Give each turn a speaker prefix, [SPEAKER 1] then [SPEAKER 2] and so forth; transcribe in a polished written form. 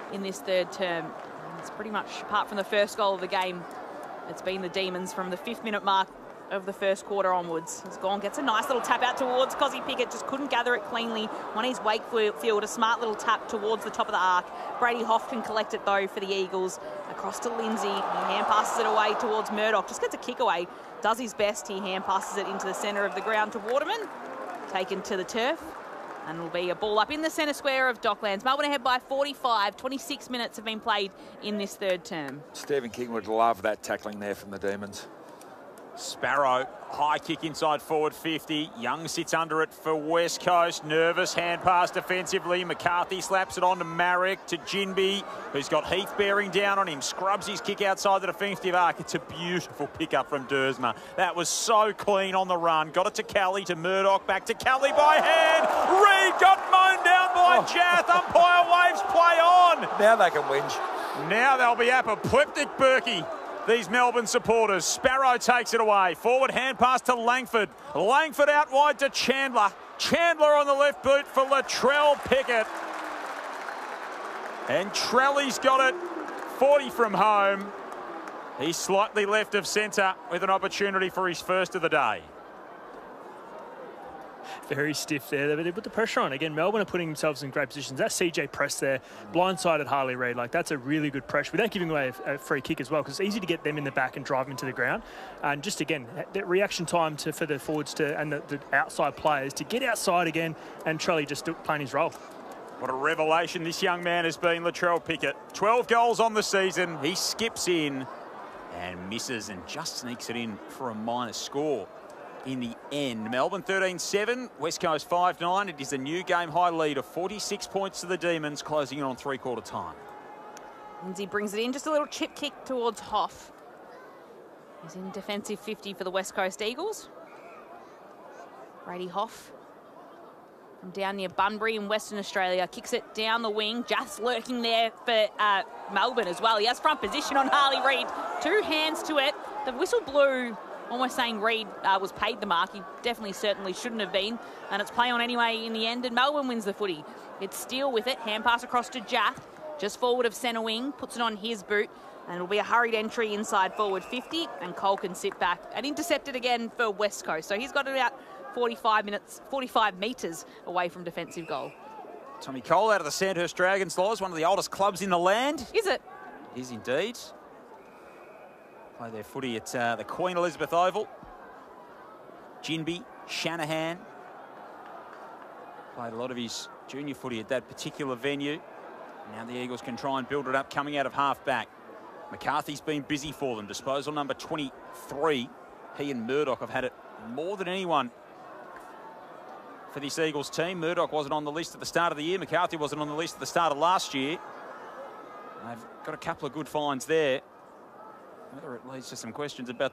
[SPEAKER 1] in this third term. It's pretty much, apart from the first goal of the game, it's been the Demons from the 5th-minute mark of the first quarter onwards. Has gone, gets a nice little tap out towards Kozzy Pickett, just couldn't gather it cleanly. One is Wakefield, a smart little tap towards the top of the arc. Brady Hoff can collect it though for the Eagles. Across to Lindsay, he hand passes it away towards Murdoch, just gets a kick away, does his best, he hand passes it into the centre of the ground to Waterman, taken to the turf. And it'll be a ball up in the centre square of Docklands. Melbourne ahead by 45. 26 minutes have been played in this third term.
[SPEAKER 2] Stephen King would love that tackling there from the Demons.
[SPEAKER 3] Sparrow, high kick inside forward 50. Young sits under it for West Coast. Nervous hand pass defensively. McCarthy slaps it on to Marek, to Ginby, who's got Heath bearing down on him. Scrubs his kick outside the defensive arc. It's a beautiful pickup from Dersma. That was so clean on the run. Got it to Kelly, to Murdoch, back to Kelly by hand. Reid got mown down by Jath. Umpire waves play on.
[SPEAKER 2] Now they can whinge.
[SPEAKER 3] Now they'll be apoplectic, Berkey. These Melbourne supporters. Sparrow takes it away. Forward hand pass to Langford. Langford out wide to Chandler. Chandler on the left boot for Latrell Pickett. And Trelly's got it 40 from home. He's slightly left of centre with an opportunity for his first of the day.
[SPEAKER 4] Very stiff there. They put the pressure on. Again, Melbourne are putting themselves in great positions. That CJ press there, blindsided Harley Reid. Like, that's a really good pressure without giving away a free kick as well, because it's easy to get them in the back and drive them into the ground. And just, again, that reaction time for the forwards and the outside players to get outside again, and Trelly just playing his role.
[SPEAKER 3] What a revelation this young man has been, Latrell Pickett. 12 goals on the season. He skips in and misses and just sneaks it in for a minus score. In the end, Melbourne 13-7, West Coast 5-9. It is a new game high lead of 46 points to the Demons, closing in on three-quarter time.
[SPEAKER 1] Lindsay brings it in, just a little chip kick towards Hoff. He's in defensive 50 for the West Coast Eagles. Brady Hoff from down near Bunbury in Western Australia kicks it down the wing. Jath's lurking there for Melbourne as well. He has front position on Harley Reid. 2 hands to it. The whistle blew, almost saying Reid was paid the mark. He definitely, certainly shouldn't have been. And it's play on anyway in the end, and Melbourne wins the footy. It's Steele with it. Hand pass across to Jath, just forward of centre wing, puts it on his boot, and it'll be a hurried entry inside forward 50, and Cole can sit back and intercept it again for West Coast. So he's got it out 45 metres away from defensive goal.
[SPEAKER 3] Tommy Cole out of the Sandhurst Dragons, Laws, one of the oldest clubs in the land.
[SPEAKER 1] Is it?
[SPEAKER 3] It is indeed. Play their footy at the Queen Elizabeth Oval. Ginby, Shanahan. Played a lot of his junior footy at that particular venue. Now the Eagles can try and build it up coming out of half-back. McCarthy's been busy for them. Disposal number 23. He and Murdoch have had it more than anyone for this Eagles team. Murdoch wasn't on the list at the start of the year. McCarthy wasn't on the list at the start of last year. They've got a couple of good finds there. Whether it leads to some questions about the